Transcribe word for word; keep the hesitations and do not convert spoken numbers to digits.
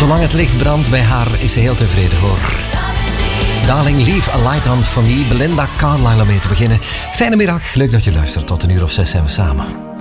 Zolang het licht brandt bij haar is ze heel tevreden hoor. Darling, leave a light on for me. Belinda Carlisle om mee te beginnen. Fijne middag, leuk dat je luistert. Tot een uur of zes zijn we samen.